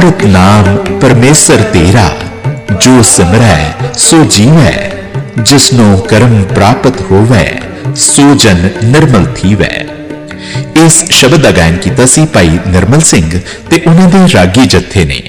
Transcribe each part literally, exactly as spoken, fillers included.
अमृत नाम परमेसर तेरा, जो सिमरै सो जीवै, जिसनो कर्म प्राप्त होवै, सो जन निर्मल थीवै। इस शब्द का गायन किया सी भाई निर्मल सिंह ते उन्हां दे रागी जत्थे ने।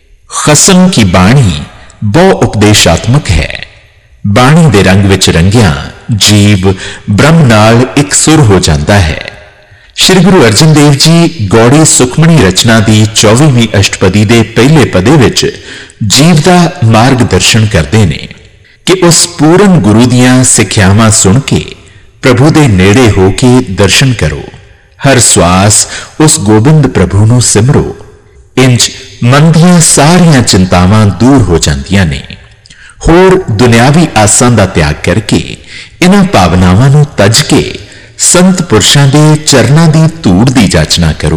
खसम की बाणी बहु उपदेशात्मक है। बाणी दे रंग विच रंगिया जीव ब्रह्म नाल एक सुर हो जाता है। श्री गुरु अर्जन देव जी गौड़ी सुखमणी रचना की चौवीवीं अष्टपदी के पहले पदे विच जीव का मार्गदर्शन करते ने कि उस पूर्ण गुरु दियां सिक्ख्यावां सुन के प्रभु दे नेड़े हो के दर्शन करो। हर श्वास उस गोबिंद प्रभु नूं सिमरो। इंज मन दियां सारियां चिंतावां दूर हो जांदियां ने। होर दुनियावी आसां दा त्याग करके इन्हां भावनावां नूं तज के संत पुरुषां दे चरनां दी धूड़ दी जाचना करो।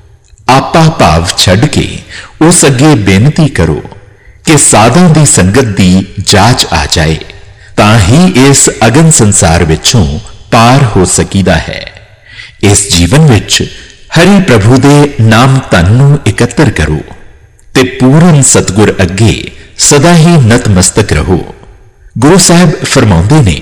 आपा भाव छड्ड के उस अगे बेनती करो कि साधां दी संगत दी जाच आ जाए, तां ही इस अगन संसार विचों पार हो सकीदा है। इस जीवन विच हरि प्रभु दे नाम धन नूं इकत्तर करो ते पूर्ण सतगुर अगे सदा ही नतमस्तक रहो। गुरु साहब फरमाउंदे ने,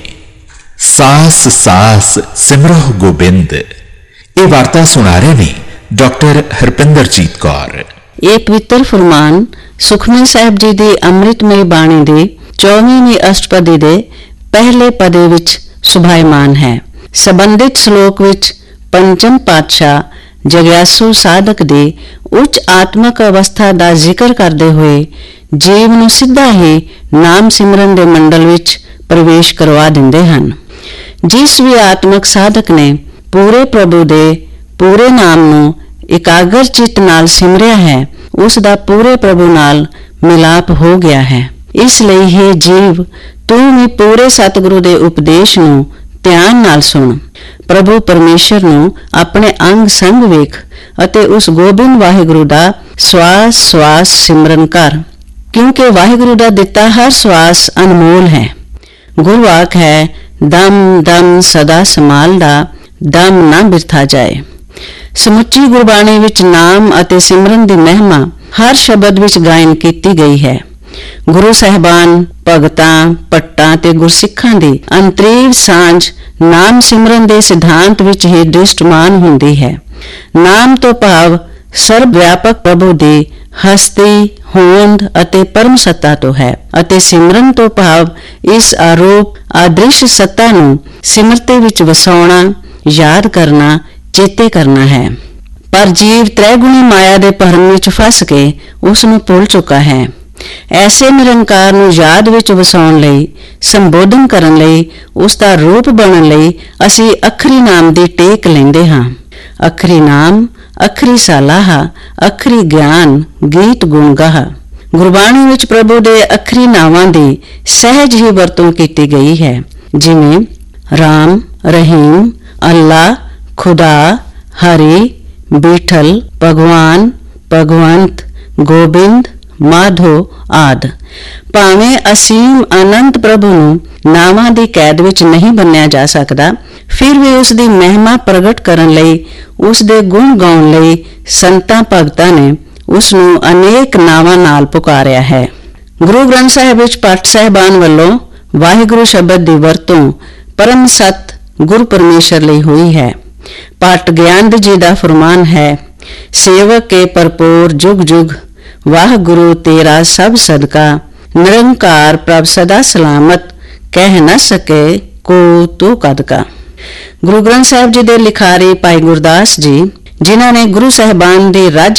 सास सास सिमरो गोबिंद। ये वार्ता सुना रहे ने डॉक्टर हरपिंदरजीत कौर। ये पवित्र फरमान सुखमनी साहब जी की अमृतमय बाणी दे चौवीवीं अष्टपदी दे पहले पदे विच सुभायमान है। संबंधित श्लोक विच पंचम पातशाह जग्यासु साधक दे उच्च आत्मक अवस्था का जिक्र करते हुए जीव नूं सीधा ही नाम सिमरन दे मंडल विच प्रवेश करवा दिंदे हन। जिस भी आत्मक साधक ने पूरे प्रभु दे पूरे नाम नूं एकाग्र चित्त नाल सिमरिया है, उस दा पूरे प्रभु नाल मिलाप हो गया है। इसलिए हे जीव, तू भी पूरे सतगुरु दे उपदेश नूं ध्यान नाल सुन। प्रभु परमेश्वर नूं अपने अंग संग वेख अते उस गोबिंद वाहिगुरु दा श्वास श्वास सिमरन कर, क्योंकि वाहिगुरु दा दिता हर श्वास अनमोल है। गुरवाक है, दम दम सदा संभालदा, दम ना बिरथा जाए। समुची गुरबाणी विच नाम अते सिमरन दी महिमा हर शब्द विच गायन कीती गई है। गुरु साहिबान भगतां पट्टां ते गुरसिखां दी अंतरीव सांझ नाम सिमरन दे सिद्धांत विच ही दृष्टमान हुंदी है। नाम तो भाव सर्व व्यापक प्रभु दी हस्ती होंद अते परम सत्ता तो है, अते सिमरन तो भाव इस आरोप अदृश्य सत्ता नूं सिमरते विच वसाउणा, याद करना, चेते करना है। पर जीव त्रैगुणी माया दे भरम विच फस के उस नूं भुल चुका है। ऐसे निरंकार नूं याद विच वसाउण लई, संबोधन करन लई, उसका रूप बनन लई असीं अखरी नाम दी टेक लैंदे हां। अखरी नाम, अखरी सालाह, अखरी ज्ञान, गीत गुण गाह। गुरबाणी विच प्रभु दे अखरी नावां दी सहज ही वरतों कीती गई है, जिवें राम, रहीम, अल्लाह, खुदा, हरि, बीठल, भगवान, भगवंत, गोबिंद, माधो आदि। भावें असीम अनंत प्रभु नूं नावां दी कैद विच नहीं बन्निया जा सकदा, फिर भी उस दी महिमा प्रगट करन लई, उस दे गुण गाउण लई संतां भगतां ने उस नूं अनेक नावां नाल पुकारिया है। गुरु ग्रंथ साहिब विच पाठ साहिबान वल्लों वाहिगुरु शब्द दी वरतों परम सत गुरु परमेश्वर लई हुई है। पाठ ज्ञान जी दा फरमान है, सेवक के भरपूर जुग जुग वाह गुरु तेरा सब सदका, निरंकार प्रभ सदा सलामत, कह न सके को तू कद का। गुरु ग्रंथ साहिब जी दे लिखारी भाई गुरदास जी, जिन्हां ने गुरु साहिबान दी रज